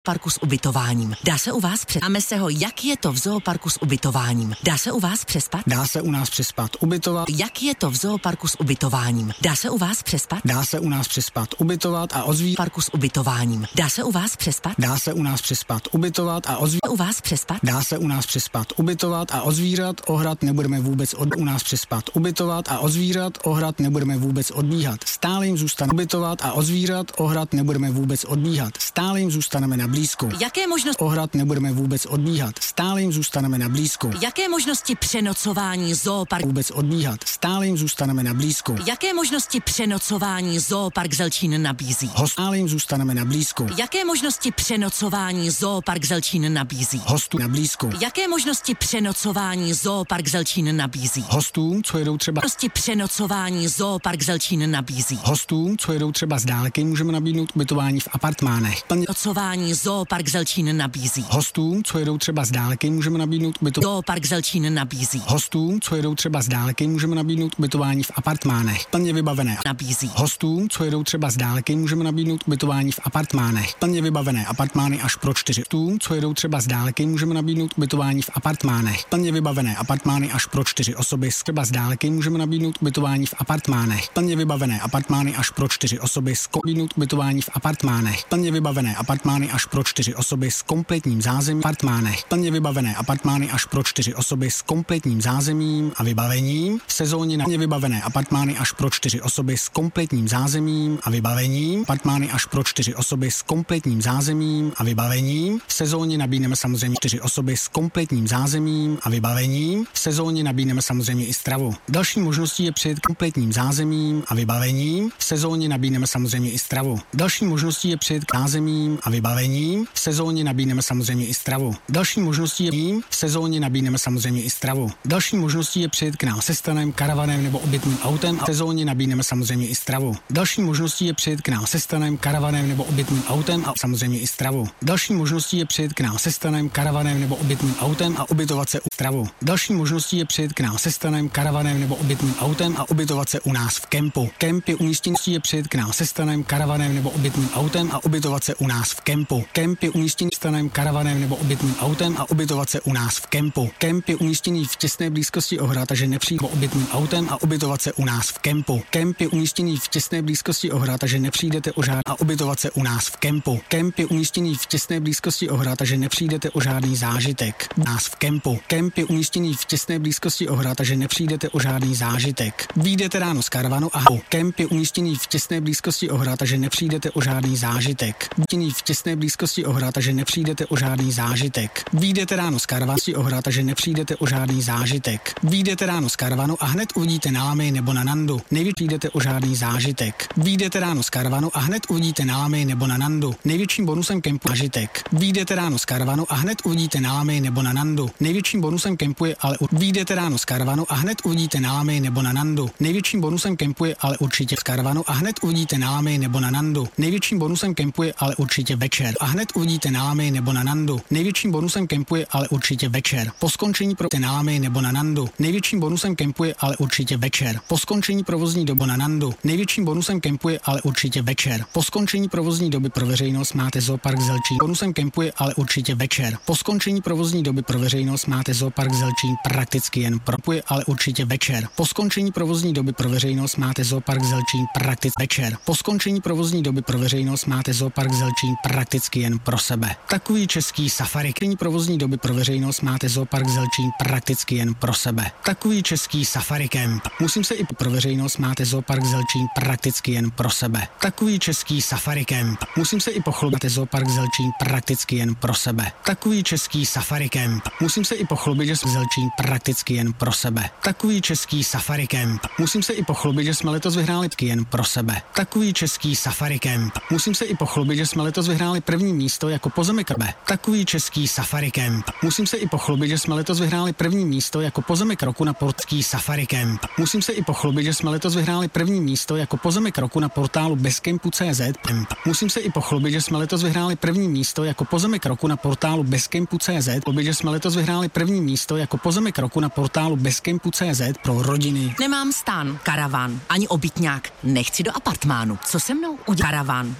Parku s ubytováním. Dá se u vás Dáme se ho, jak je to v zooparku s ubytováním. Dá se u vás přespat? Dá se u nás přespat, ubytovat. Jak je to v zooparku s ubytováním? Dá se u vás přespat? Dá se u nás přespat, ubytovat a Parku s ubytováním. Dá se u vás přespat? Dá se u nás přespat, ubytovat a U vás přespat? Dá se u nás přespat, ubytovat a od zvířat ohrad nebudeme vůbec u nás přespat, ubytovat a od zvířat ohrad nebudeme vůbec odbíhat. Stále jim zůstane ubytovat a od zvířat ohrad nebudeme vůbec odbíhat. Stále jim zůstaneme na blízku. Jaké možnosti ohrad nebudeme vůbec odbíhat. Stále jim zůstaneme na blízku. Jaké možnosti přenocování zoopark vůbec odbíhat. Stále jim zůstaneme na blízku. Jaké možnosti přenocování zoopark Zelčín nabízí? Stále jim zůstaneme na blízku. Jaké možnosti přenocování zoopark Zelčín nabízí? Hostů na blízku. Jaké možnosti přenocování zoopark Zelčín nabízí? Hostům, co jedou třeba Možnosti přenocování zoopark Zelčín nabízí. Hostům, co jedou třeba z dálky, můžeme nabídnout ubytování v apartmánech. Přenocování zoopark Zelčín nabízí. Hostům, co jedou třeba z dálky, můžeme nabídnout ubytování. Zoopark Zelčín nabízí. Hostům, co jedou třeba z dálky, můžeme nabídnout ubytování v apartmánech. Plně vybavené. Nabízí. Hostům, co jedou třeba z dálky, můžeme nabídnout ubytování v apartmánech. Plně vybavené apartmány až pro 4. Hostům, co jedou třeba z dálky, můžeme nabídnout ubytování v apartmánech. Plně vybavené apartmány až pro 4 osoby. Třeba z dálky můžeme nabídnout ubytování v apartmánech. Plně vybavené apartmány až pro 4 osoby. Nabídnout ubytování v apartmánech. Plně vybavené apartmány až pro 4 osoby s kompletním zázemím. Apartmánech. Plně vybavené apartmány až pro 4 osoby s kompletním zázemím a vybavením. V sezóně na vybavené apartmány až pro 4 osoby s kompletním zázemím a vybavením. Apartmány až pro 4 osoby s kompletním zázemím a vybavením. V sezóně nabídneme samozřejmě 4 osoby s kompletním zázemím a vybavením. V sezóně nabídneme samozřejmě i stravu. Další možností je přijet kompletním zázemím a vybavením. V sezóně nabídneme samozřejmě i stravu. Další možností je přijet k zázemím a vybavením. V sezóně nabídneme samozřejmě i stravu. Další možností je v sezóně nabídneme samozřejmě i stravu. Další možností je přijet k nám se stanem, karavanem nebo obytným autem a v sezóně nabídneme samozřejmě i stravu. Další možností je přijet k nám se stanem, karavanem nebo obytným autem a samozřejmě i stravu. Další možností je přijet k nám se stanem, karavanem nebo obytným autem a ubytovat se u stravu. Další možností je přijet k nám se stanem, karavanem nebo obytným autem a ubytovat se u nás v kempu. Kemp je umístěný je přijet k nám se stanem, karavanem nebo obytným autem a ubytovat se u nás v kempu. Kemp je umístěný stanem, karavanem nebo obytným autem a ubytovat se u nás v kempu. Kemp je umístěný v těsné blízkosti ohrad, takže nepřijde obytným autem a ubytovat se u nás v kempu. Kemp je umístěný v těsné blízkosti ohrad, takže nepřijdete o žádný a ubytovat se u nás v kempu. Kemp je umístěný v těsné blízkosti ohrad, takže nepřijdete o žádný zážitek. Nás v kempu. Kemp je umístěný v těsné blízkosti ohrad, takže nepřijdete o žádný zážitek. Vyjdete ráno z karavanu a kemp je umístěný v těsné blízkosti ohrad, takže nepřijdete o žádný zážitek. Umístěný v těsné blízkosti ohrad, takže nepřijdete o žádný zážitek. Vyjdete ráno z karavanu ohrad, takže nepřijdete o žádný zážitek. Vyjdete ráno z karavanu a hned uvidíte na Lamy nebo na Nandu. Nejvíc přijdete o žádný zážitek. Vyjdete ráno z karavanu a hned uvidíte na Lamy nebo na Nandu. Největším bonusem kempu je zážitek. Vyjdete ráno z karavanu a hned uvidíte na Lamy nebo na Nandu. Největším bonusem kempu je ale vyjdete ráno z karavanu a hned uvidíte na Lamy nebo na Nandu. Největším bonusem kempu je ale určitě z karavanu a hned uvidíte na Lamy nebo na Nandu. Největším bonusem kempu je ale určitě večer a hned uvidíte na Lamy nebo na Nandu. Největším bonusem kempu je ale určitě večer. Po skončení pro na Lamy nebo na Nandu. Největším bonusem kempu je ale určitě večer. Po skončení provozní doby na Nandu. Největším bonusem kempu je ale určitě večer. Po skončení provozní doby pro veřejnost máte zoopark Zelčín. Bonusem kempu je ale určitě večer. Po skončení provozní doby pro veřejnost máte zoopark Zelčín prakticky jen propuje, ale určitě večer. Po skončení provozní doby pro veřejnost máte zoopark Zelčín prakticky večer. Po skončení provozní doby pro veřejnost máte zoopark Zelčín prakticky jen pro sebe. Takový český safari. Provozní doby pro veřejnost máte zoopark Zelčín prakticky jen pro sebe. Takový český safari camp. Musím se i pro veřejnost máte zoopark Zelčín prakticky jen pro sebe. Takový český safari camp. Musím se i pochlubit, máte zoopark Zelčín prakticky jen pro sebe. Takový český safari camp. Musím se i pochlubit, že jsme Zelčín prakticky jen pro sebe. Takový český safari camp. Musím se i pochlubit, že jsme letos vyhráli jen pro sebe. Takový český safari camp. Musím se i pochlubit, že jsme letos vyhráli první místo jako pozemek Krbe. Takový český safari camp. Musím se i pochlubit, že jsme letos vyhráli první místo jako pozemek roku na portský safari camp. Musím se i pochlubit, že jsme letos vyhráli první místo jako pozemek roku na portálu bezkempu.cz. Musím se i pochlubit, že jsme letos vyhráli první místo jako pozemek roku na portálu bezkempu.cz. Že jsme letos vyhráli první místo jako pozemek roku na portálu bezkempu.cz pro rodiny. Nemám stan, karavan, ani obytňák. Nechci do apartmánu. Co se mnou udělá karavan?